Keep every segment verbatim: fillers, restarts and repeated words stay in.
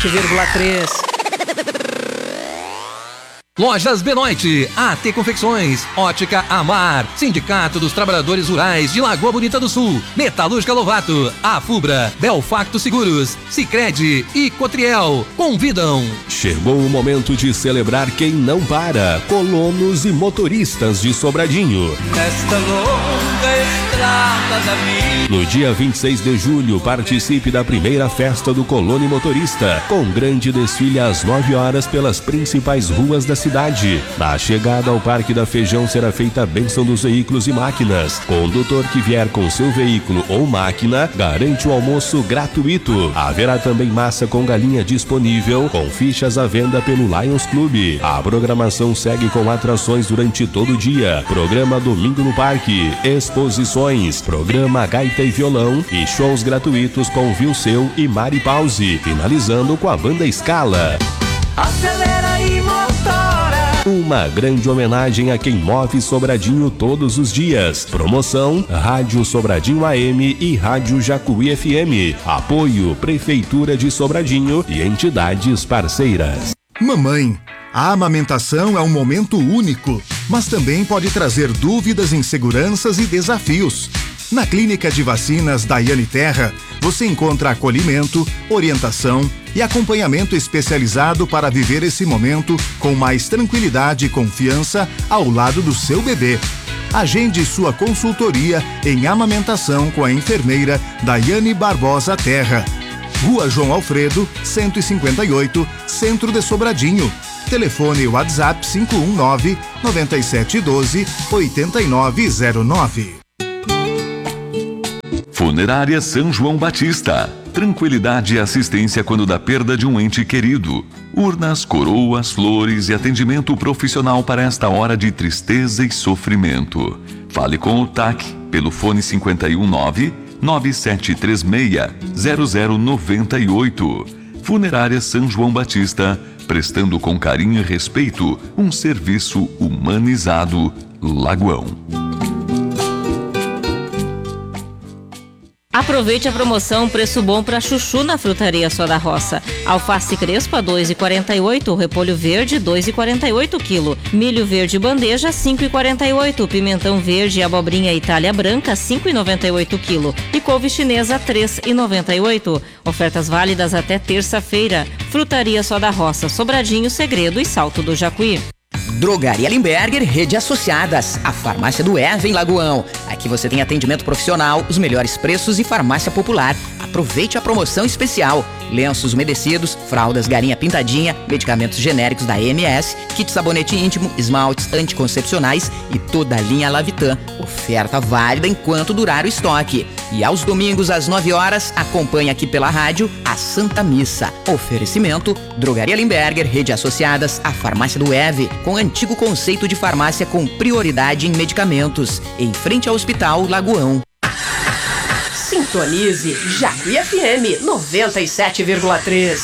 vírgula três. Lojas Benoit, A T Confecções, Ótica Amar, Sindicato dos Trabalhadores Rurais de Lagoa Bonita do Sul, Metalúrgica Lovato, Afubra, Belfacto Seguros, Sicredi e Cotriel convidam. Chegou o momento de celebrar quem não para, colonos e motoristas de Sobradinho. Nesta longa estrada da vida. No dia vinte e seis de julho, participe da primeira festa do Colono e Motorista, com grande desfile às nove horas pelas principais ruas da cidade. Na chegada ao Parque da Feijão será feita a bênção dos veículos e máquinas. Condutor que vier com seu veículo ou máquina garante o almoço gratuito. Haverá também massa com galinha disponível, com fichas à venda pelo Lions Clube. A programação segue com atrações durante todo o dia. Programa Domingo no Parque, exposições, programa Gaita e Violão e shows gratuitos com Vilseu e Mari Pause, finalizando com a banda Scala. Acelera e motora. Uma grande homenagem a quem move Sobradinho todos os dias. Promoção Rádio Sobradinho A M e Rádio Jacuí F M. Apoio Prefeitura de Sobradinho e entidades parceiras. Mamãe, a amamentação é um momento único, mas também pode trazer dúvidas, inseguranças e desafios. Na Clínica de Vacinas Daiane Terra, você encontra acolhimento, orientação e acompanhamento especializado para viver esse momento com mais tranquilidade e confiança ao lado do seu bebê. Agende sua consultoria em amamentação com a enfermeira Daiane Barbosa Terra. Rua João Alfredo, cento e cinquenta e oito, Centro de Sobradinho. Telefone WhatsApp cinco um nove, nove sete um dois, oito nove zero nove. Funerária São João Batista. Tranquilidade e assistência quando da perda de um ente querido. Urnas, coroas, flores e atendimento profissional para esta hora de tristeza e sofrimento. Fale com o T A C pelo fone cinco um nove, nove sete três seis, zero zero nove oito. Funerária São João Batista, prestando com carinho e respeito um serviço humanizado. Lagoão. Aproveite a promoção Preço Bom para Chuchu na Frutaria Só da Roça. Alface crespa dois reais e quarenta e oito, repolho verde dois reais e quarenta e oito quilo, milho verde bandeja cinco reais e quarenta e oito, pimentão verde e abobrinha Itália branca cinco reais e noventa e oito quilo e couve chinesa três reais e noventa e oito. Ofertas válidas até terça-feira. Frutaria Só da Roça, Sobradinho, Segredo e Salto do Jacuí. Drogaria Limberger, Rede Associadas, a farmácia do Eva em Lagoão. Aqui você tem atendimento profissional, os melhores preços e farmácia popular. Aproveite a promoção especial. Lenços umedecidos, fraldas Garinha Pintadinha, medicamentos genéricos da E M S, kit sabonete íntimo, esmaltes anticoncepcionais e toda a linha Lavitan. Oferta válida enquanto durar o estoque. E aos domingos às nove horas, acompanhe aqui pela rádio a Santa Missa. Oferecimento Drogaria Limberger, Rede Associadas, a farmácia do Eve, com antigo conceito de farmácia com prioridade em medicamentos, em frente ao Hospital Lagoão. Sintonize Jacuí F M noventa e sete vírgula três.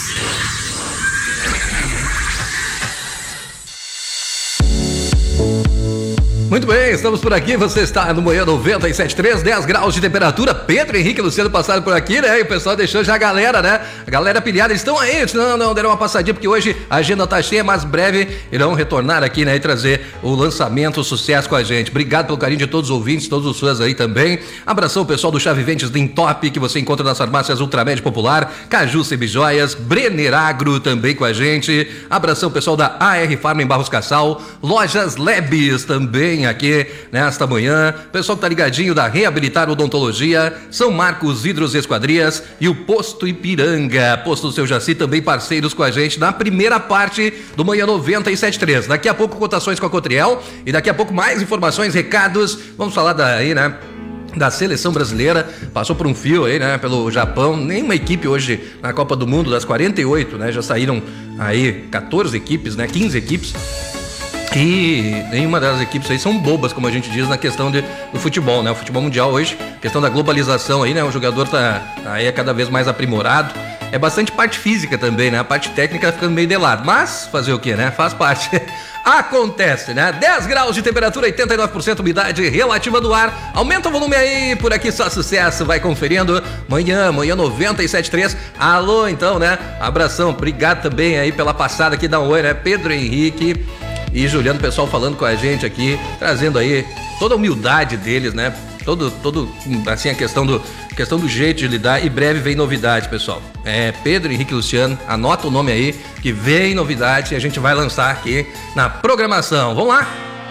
Muito bem, estamos por aqui, você está no Manhã noventa e sete ponto três, dez graus de temperatura. Pedro Henrique e Luciano passaram por aqui, né? E o pessoal deixou já a galera, né? A galera pilhada, eles estão aí, não, não, deram uma passadinha, porque hoje a agenda tá cheia, mas breve irão retornar aqui, né? E trazer o lançamento, o sucesso com a gente. Obrigado pelo carinho de todos os ouvintes, todos os fãs aí também. Abração ao pessoal do Chá Viventes do Intop, que você encontra nas farmácias Ultramed Popular, Caju Semijoias, Brenner Agro também com a gente. Abração ao pessoal da A R Farma em Barros Cassal, Lojas Lebes também aqui nesta manhã, pessoal que tá ligadinho da Reabilitar Odontologia, São Marcos Vidros e Esquadrias e o Posto Ipiranga, Posto do Seu Jaci, também parceiros com a gente na primeira parte do Manhã noventa e sete ponto três. Daqui a pouco cotações com a Cotriel e daqui a pouco mais informações, recados, vamos falar daí, né? Da seleção brasileira, passou por um fio aí, né, pelo Japão, nenhuma equipe hoje na Copa do Mundo, das quarenta e oito, né, já saíram aí quatorze equipes, né, quinze equipes. E nenhuma das equipes aí são bobas, como a gente diz, na questão de, do futebol, né? O futebol mundial hoje, questão da globalização aí, né? O jogador tá, tá aí cada vez mais aprimorado é bastante parte física também, né? A parte técnica ficando meio de lado. Mas, fazer o quê, né? Faz parte. Acontece, né? dez graus de temperatura, oitenta e nove por cento umidade relativa do ar. Aumenta o volume aí, por aqui só sucesso. Vai conferindo. Manhã, manhã noventa e sete ponto três. Alô, então, né? Abração. Obrigado também aí pela passada aqui. Dá um oi, né? Pedro Henrique e Juliano, pessoal falando com a gente aqui, trazendo aí toda a humildade deles, né? Todo, todo, assim, a questão do, questão do jeito de lidar. E breve vem novidade, pessoal. É Pedro Henrique Luciano, anota o nome aí, que vem novidade e a gente vai lançar aqui na programação. Vamos lá?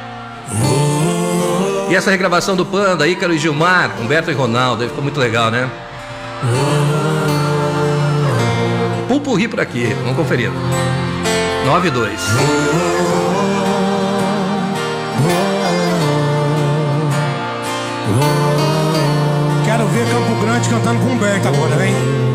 E essa regravação do Panda, Ícaro e Gilmar, Humberto e Ronaldo, ficou muito legal, né? Pulpurri por aqui, vamos conferir. nove dois. Quero ver Campo Grande cantando com o Humberto agora, hein?